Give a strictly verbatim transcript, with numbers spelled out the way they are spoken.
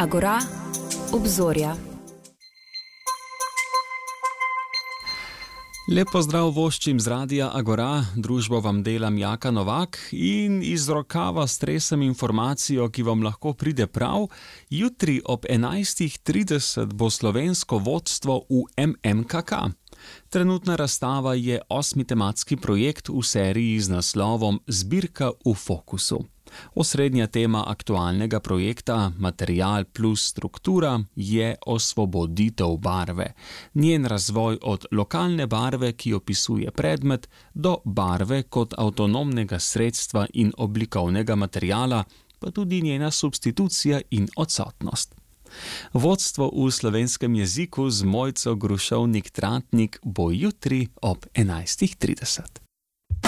Agora, obzorja. Lep pozdrav voščim z radia Agora, družbo vam delam Jaka Novak in iz rokava stresem informacijo, ki vam lahko pride prav. Jutri ob enajstih trideset bo slovensko vodstvo v M M K K. Trenutna razstava je osmi tematski projekt v seriji z naslovom Zbirka v fokusu. Osrednja tema aktualnega projekta Material plus struktura je osvoboditev barve. Njen razvoj od lokalne barve, ki opisuje predmet, do barve kot avtonomnega sredstva in oblikovnega materiala, pa tudi njena substitucija in odsotnost. Vodstvo v slovenskem jeziku z Mojco Grušovnik-Tratnik bo jutri ob enajstih trideset.